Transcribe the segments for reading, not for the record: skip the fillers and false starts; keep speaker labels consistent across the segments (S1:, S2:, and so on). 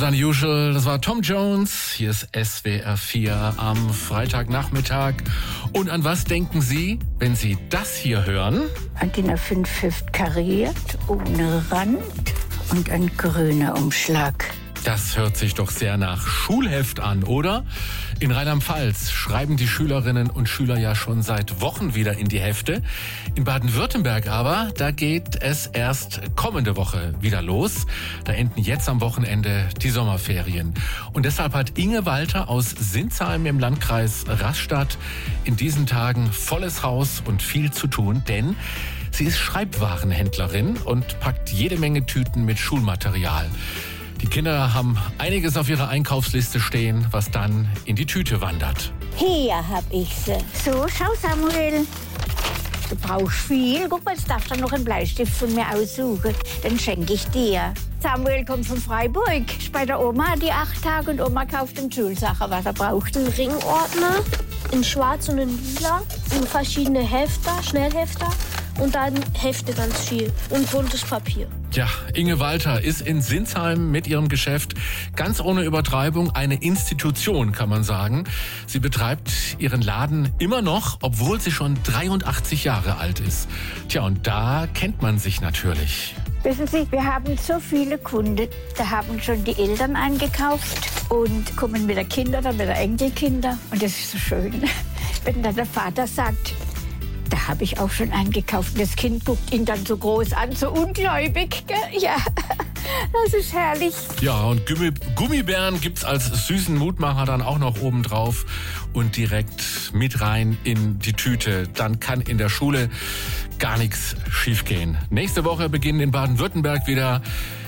S1: Unusual, das war Tom Jones. Hier ist SWR 4 am Freitagnachmittag. Und an was denken Sie, wenn Sie das hier hören?
S2: An DIN A5 Heft kariert, ohne Rand und ein grüner Umschlag.
S1: Das hört sich doch sehr nach Schulheft an, oder? In Rheinland-Pfalz schreiben die Schülerinnen und Schüler ja schon seit Wochen wieder in die Hefte. In Baden-Württemberg aber, da geht es erst kommende Woche wieder los. Da enden jetzt am Wochenende die Sommerferien. Und deshalb hat Inge Walter aus Sinsheim im Landkreis Rastatt in diesen Tagen volles Haus und viel zu tun, denn sie ist Schreibwarenhändlerin und packt jede Menge Tüten mit Schulmaterial. Die Kinder haben einiges auf ihrer Einkaufsliste stehen, was dann in die Tüte wandert.
S2: Hier hab ich sie. So, schau Samuel. Du brauchst viel. Guck mal, jetzt darfst du noch einen Bleistift von mir aussuchen. Dann schenke ich dir. Samuel kommt von Freiburg. Ist bei der Oma die 8 Tage und Oma kauft ihm Schulsachen, was er braucht.
S3: Ein Ringordner in schwarz und in lila, in verschiedene Hefter, Schnellhefter und dann Hefte ganz viel und buntes Papier.
S1: Ja, Inge Walter ist in Sinsheim mit ihrem Geschäft ganz ohne Übertreibung eine Institution, kann man sagen. Sie betreibt ihren Laden immer noch, obwohl sie schon 83 Jahre alt ist. Tja, und da kennt man sich natürlich.
S2: Wissen Sie, wir haben so viele Kunden, da haben schon die Eltern eingekauft und kommen mit der Kinder oder mit der Enkelkinder. Und das ist so schön, wenn dann der Vater sagt, da habe ich auch schon eingekauft. Das Kind guckt ihn dann so groß an, so ungläubig. Gell? Ja, das ist herrlich.
S1: Ja, und Gummibären gibt's als süßen Mutmacher dann auch noch oben drauf und direkt mit rein in die Tüte. Dann kann in der Schule gar nichts schiefgehen. Nächste Woche beginnen in Baden-Württemberg wieder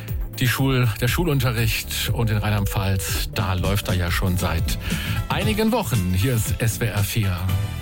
S1: der Schulunterricht, und in Rheinland-Pfalz, da läuft er ja schon seit einigen Wochen. Hier ist SWR 4.